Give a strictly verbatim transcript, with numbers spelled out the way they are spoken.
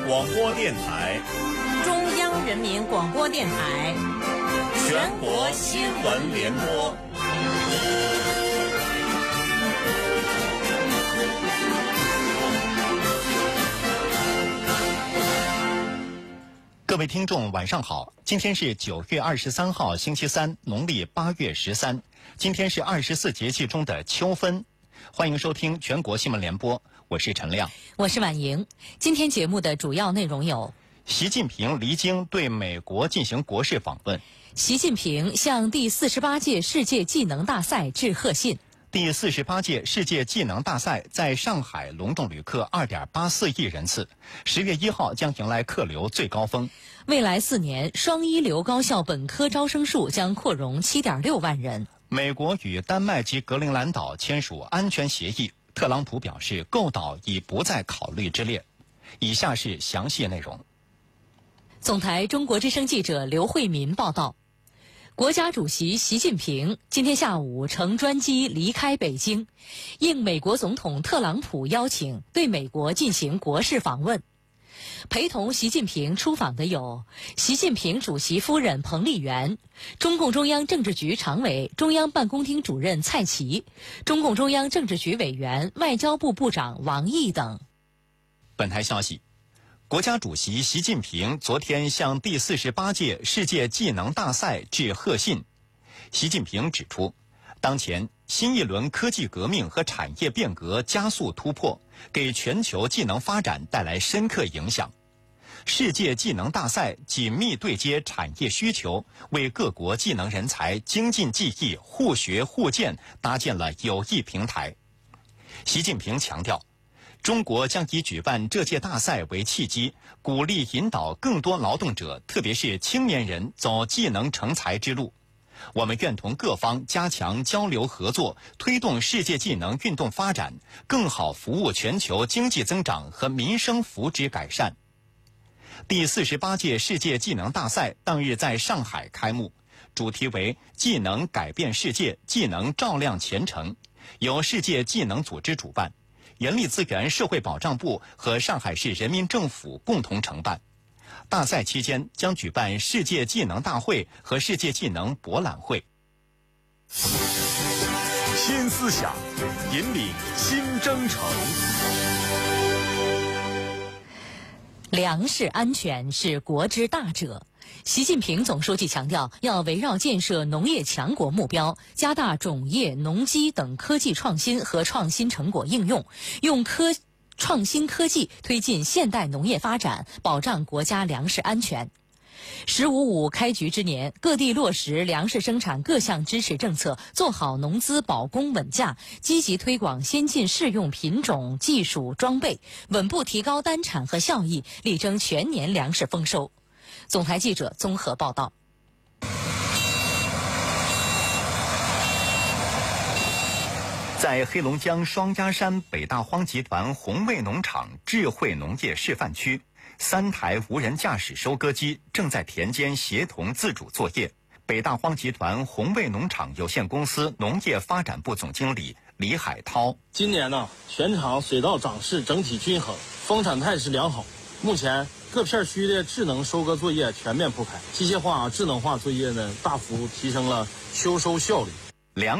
广播电台、 中央人民广播电台、 全国新闻联播。 各位听众，晚上好！今天是九月二十三号，星期三，农历八月十三。今天是二十四节气中的秋分。欢迎收听全国新闻联播，我是陈亮， 我是婉莹。今天节目的主要内容有： 习近平离京对美国进行国事访问； 习近平向第四十八届世界技能大赛致贺信； 第四十八届世界技能大赛在上海隆重旅客二点八四亿人次，十月一号将迎来客流最高峰。 未来四年，双一流高校本科招生数将扩容七点六万人。 美国与丹麦及格陵兰岛签署安全协议，特朗普表示购岛已不在考虑之列。以下是详细内容。 总台中国之声记者刘慧民报道，国家主席习近平今天下午乘专机离开北京，应美国总统特朗普邀请，对美国进行国事访问。陪同习近平出访的有习近平主席夫人彭丽媛、中共中央政治局常委、中央办公厅主任蔡奇、中共中央政治局委员、外交部部长王毅等。 本台消息，国家主席习近平昨天向第四十八届世界技能大赛致贺信。习近平指出，当前新一轮科技革命和产业变革加速突破，给全球技能发展带来深刻影响。世界技能大赛紧密对接产业需求，为各国技能人才精进技艺、互学互鉴搭建了有益平台。习近平强调，中国将以举办这届大赛为契机，鼓励引导更多劳动者，特别是青年人走技能成才之路。我们愿同各方加强交流合作，推动世界技能运动发展，更好服务全球经济增长和民生福祉改善。第四十八届世界技能大赛当日在上海开幕，主题为技能改变世界，技能照亮前程，由世界技能组织主办，人力资源社会保障部和上海市人民政府共同承办。大赛期间将举办世界技能大会和世界技能博览会。 新思想，引领新征程。 粮食安全是国之大者。习近平总书记强调，要围绕建设农业强国目标，加大种业、农机等科技创新和创新成果应用，用科创新科技推进现代农业发展，保障国家粮食安全。十五五开局之年，各地落实粮食生产各项支持政策，做好农资保供稳价，积极推广先进适用品种、技术、装备，稳步提高单产和效益，力争全年粮食丰收。总台记者综合报道。 在黑龙江双鸭山北大荒集团红卫农场智慧农业示范区，三台无人驾驶收割机正在田间协同自主作业。北大荒集团红卫农场有限公司农业发展部总经理李海涛： 今年呢，全场水稻长势整体均衡，丰产态势良好。目前各片区的智能收割作业全面铺开，机械化、智能化作业呢大幅提升了秋收效率。